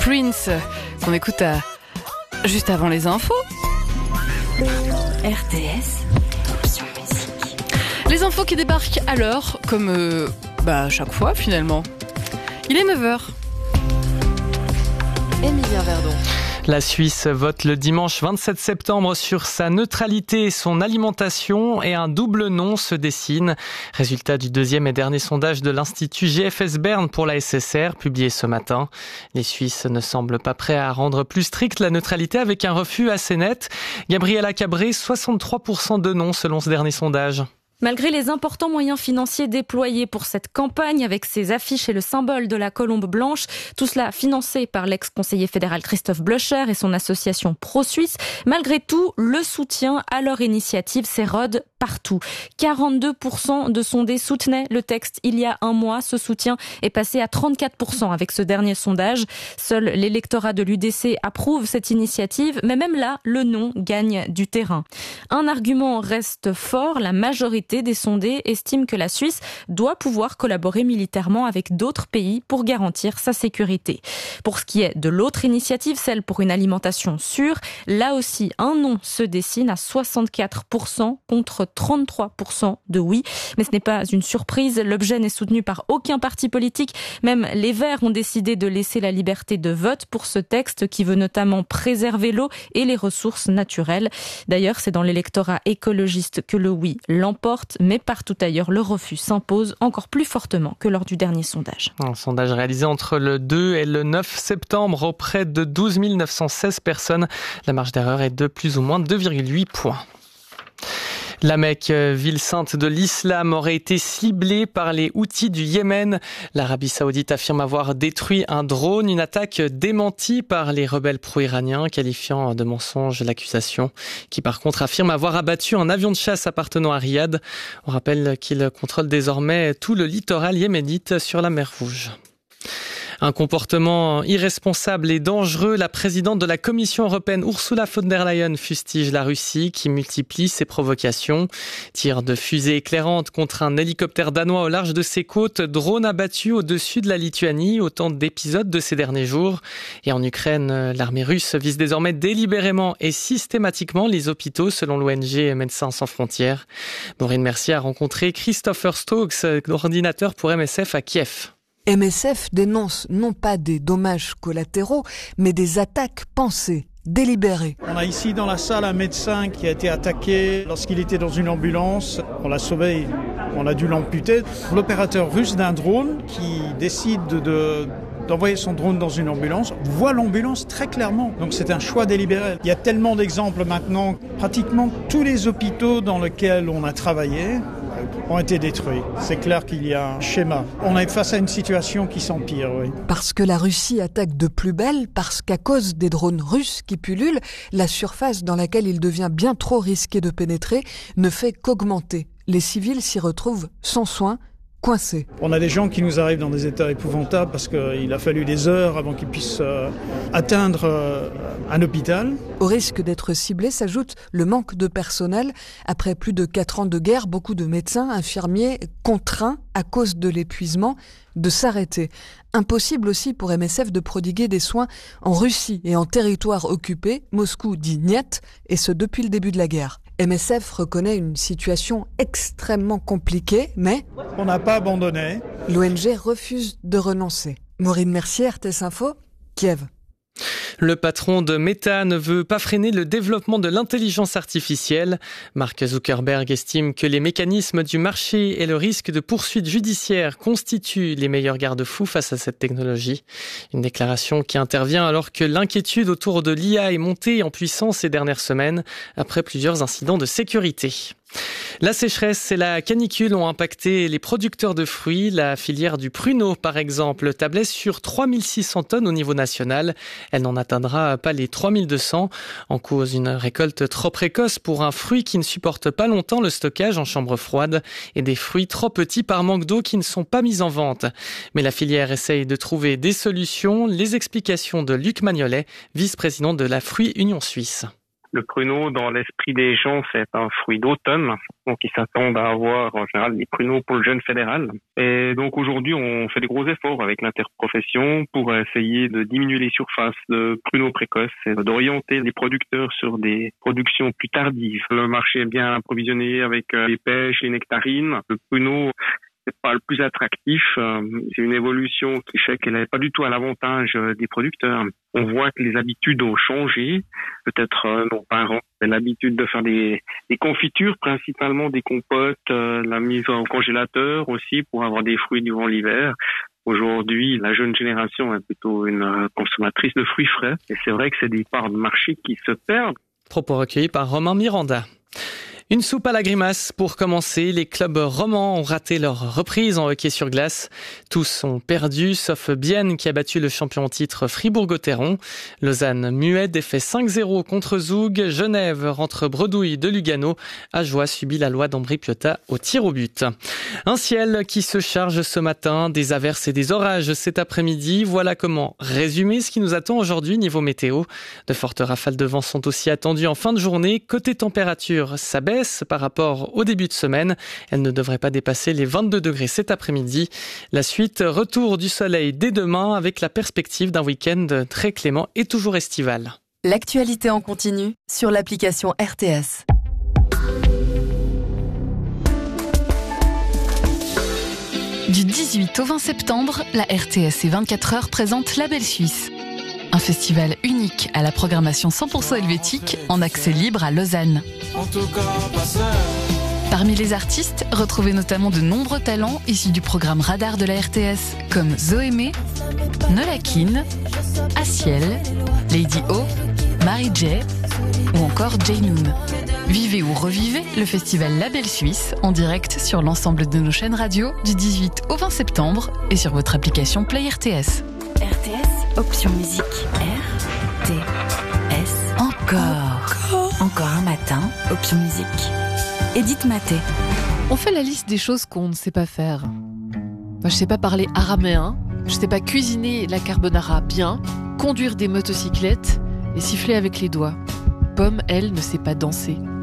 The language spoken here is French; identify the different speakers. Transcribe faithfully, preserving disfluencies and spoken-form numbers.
Speaker 1: Prince, qu'on écoute à... juste avant les infos.
Speaker 2: R T S, option musique.
Speaker 1: Les infos qui débarquent à l'heure, comme euh, bah, chaque fois finalement. Il est neuf heures. Emilien Verdon.
Speaker 3: La Suisse vote le dimanche vingt-sept septembre sur sa neutralité et son alimentation et un double non se dessine. Résultat du deuxième et dernier sondage de l'Institut G F S Bern pour la S S R, publié ce matin. Les Suisses ne semblent pas prêts à rendre plus stricte la neutralité avec un refus assez net. Gabriela Cabré, soixante-trois pour cent de non selon ce dernier sondage.
Speaker 4: Malgré les importants moyens financiers déployés pour cette campagne avec ses affiches et le symbole de la colombe blanche, tout cela financé par l'ex-conseiller fédéral Christophe Blöcher et son association pro-suisse, malgré tout, le soutien à leur initiative s'érode partout. quarante-deux pour cent de sondés soutenaient le texte il y a un mois. Ce soutien est passé à trente-quatre pour cent avec ce dernier sondage. Seul l'électorat de l'U D C approuve cette initiative, mais même là, le non gagne du terrain. Un argument reste fort, la majorité des sondés estiment que la Suisse doit pouvoir collaborer militairement avec d'autres pays pour garantir sa sécurité. Pour ce qui est de l'autre initiative, celle pour une alimentation sûre, là aussi un non se dessine à soixante-quatre pour cent contre trente-trois pour cent de oui. Mais ce n'est pas une surprise, l'objet n'est soutenu par aucun parti politique. Même les Verts ont décidé de laisser la liberté de vote pour ce texte qui veut notamment préserver l'eau et les ressources naturelles. D'ailleurs, c'est dans l'électorat écologiste que le oui l'emporte. Mais partout ailleurs, le refus s'impose encore plus fortement que lors du dernier sondage.
Speaker 3: Un sondage réalisé entre le deux et le neuf septembre auprès de douze mille neuf cent seize personnes. La marge d'erreur est de plus ou moins deux virgule huit points. La Mecque, ville sainte de l'islam, aurait été ciblée par les Houthis du Yémen. L'Arabie saoudite affirme avoir détruit un drone, une attaque démentie par les rebelles pro-iraniens, qualifiant de mensonge l'accusation, qui par contre affirme avoir abattu un avion de chasse appartenant à Riyad. On rappelle qu'il contrôle désormais tout le littoral yéménite sur la mer Rouge. Un comportement irresponsable et dangereux. La présidente de la Commission européenne, Ursula von der Leyen, fustige la Russie qui multiplie ses provocations. Tir de fusée éclairante contre un hélicoptère danois au large de ses côtes. Drone abattu au-dessus de la Lituanie. Autant d'épisodes de ces derniers jours. Et en Ukraine, l'armée russe vise désormais délibérément et systématiquement les hôpitaux, selon l'O N G Médecins sans frontières. Maureen Mercier a rencontré Christopher Stokes, coordinateur pour M S F à Kiev.
Speaker 5: M S F dénonce non pas des dommages collatéraux, mais des attaques pensées, délibérées.
Speaker 6: On a ici dans la salle un médecin qui a été attaqué lorsqu'il était dans une ambulance. On l'a sauvé, on a dû l'amputer. L'opérateur russe d'un drone qui décide de... d'envoyer son drone dans une ambulance, voit l'ambulance très clairement. Donc c'est un choix délibéré. Il y a tellement d'exemples maintenant. Pratiquement tous les hôpitaux dans lesquels on a travaillé ont été détruits. C'est clair qu'il y a un schéma. On est face à une situation qui s'empire, oui.
Speaker 5: Parce que la Russie attaque de plus belle, parce qu'à cause des drones russes qui pullulent, la surface dans laquelle il devient bien trop risqué de pénétrer ne fait qu'augmenter. Les civils s'y retrouvent sans soin, coincés.
Speaker 6: On a des gens qui nous arrivent dans des états épouvantables parce qu'il a fallu des heures avant qu'ils puissent euh, atteindre euh, un hôpital.
Speaker 5: Au risque d'être ciblés s'ajoute le manque de personnel. Après plus de quatre ans de guerre, beaucoup de médecins, infirmiers contraints, à cause de l'épuisement, de s'arrêter. Impossible aussi pour M S F de prodiguer des soins en Russie et en territoire occupé. Moscou dit niet, et ce depuis le début de la guerre. M S F reconnaît une situation extrêmement compliquée, mais...
Speaker 6: on n'a pas abandonné.
Speaker 5: L'O N G refuse de renoncer. Maureen Mercier, R T S Info, Kiev.
Speaker 3: Le patron de Meta ne veut pas freiner le développement de l'intelligence artificielle. Mark Zuckerberg estime que les mécanismes du marché et le risque de poursuite judiciaire constituent les meilleurs garde-fous face à cette technologie. Une déclaration qui intervient alors que l'inquiétude autour de l'I A est montée en puissance ces dernières semaines après plusieurs incidents de sécurité. La sécheresse et la canicule ont impacté les producteurs de fruits. La filière du pruneau, par exemple, tablait sur trois mille six cents tonnes au niveau national. Elle n'en atteindra pas les trois mille deux cents. En cause, une récolte trop précoce pour un fruit qui ne supporte pas longtemps le stockage en chambre froide et des fruits trop petits par manque d'eau qui ne sont pas mis en vente. Mais la filière essaye de trouver des solutions. Les explications de Luc Magnolet, vice-président de la Fruit Union Suisse.
Speaker 7: Le pruneau, dans l'esprit des gens, c'est un fruit d'automne. Donc, ils s'attendent à avoir, en général, des pruneaux pour le jeune fédéral. Et donc, aujourd'hui, on fait des gros efforts avec l'interprofession pour essayer de diminuer les surfaces de pruneaux précoces et d'orienter les producteurs sur des productions plus tardives. Le marché est bien approvisionné avec les pêches, les nectarines. Le pruneau, c'est pas le plus attractif. C'est une évolution qui fait qu'elle n'est pas du tout à l'avantage des producteurs. On voit que les habitudes ont changé. Peut-être euh, nos parents avaient l'habitude de faire des, des confitures, principalement des compotes, euh, la mise au congélateur aussi pour avoir des fruits durant l'hiver. Aujourd'hui, la jeune génération est plutôt une consommatrice de fruits frais. Et c'est vrai que c'est des parts de marché qui se perdent.
Speaker 3: Propos recueillis par Romain Miranda. Une soupe à la grimace pour commencer. Les clubs romans ont raté leur reprise en hockey sur glace. Tous ont perdu, sauf Bienne qui a battu le champion en titre Fribourg-Gotteron. Lausanne muet défait cinq zéro contre Zoug. Genève rentre bredouille de Lugano. Ajoie subit la loi d'Ambri-Piotta au tir au but. Un ciel qui se charge ce matin, des averses et des orages cet après-midi. Voilà comment résumer ce qui nous attend aujourd'hui niveau météo. De fortes rafales de vent sont aussi attendues en fin de journée. Côté température, ça baisse par rapport au début de semaine. Elle ne devrait pas dépasser les vingt-deux degrés cet après-midi. La suite, retour du soleil dès demain avec la perspective d'un week-end très clément et toujours estival.
Speaker 8: L'actualité en continu sur l'application R T S.
Speaker 2: Du dix-huit au vingt septembre, la R T S et vingt-quatre heures présentent La Belle Suisse. Un festival unique à la programmation cent pour cent helvétique en accès libre à Lausanne. Parmi les artistes, retrouvez notamment de nombreux talents issus du programme Radar de la R T S, comme Zoémé, Nolakin, Asiel, Lady O, Mary J ou encore Jaynoon. Vivez ou revivez le festival La Belle Suisse en direct sur l'ensemble de nos chaînes radio du dix-huit au vingt septembre et sur votre application Play R T S.
Speaker 9: R T S, option musique. R T S. Encore. Encore. Encore un matin, option musique. Edith Maté.
Speaker 10: On fait la liste des choses qu'on ne sait pas faire. Moi, je sais pas parler araméen, je sais pas cuisiner la carbonara bien, conduire des motocyclettes et siffler avec les doigts. Pomme, elle, ne sait pas danser.